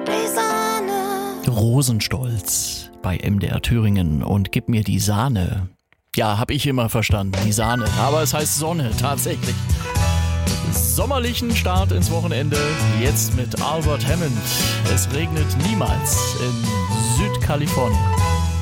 die Sonne. Rosenstolz bei MDR Thüringen und gib mir die Sahne. Ja, hab ich immer verstanden, die Sahne. Aber es heißt Sonne, tatsächlich. Sommerlichen Start ins Wochenende, jetzt mit Albert Hammond. Es regnet niemals in Südkalifornien.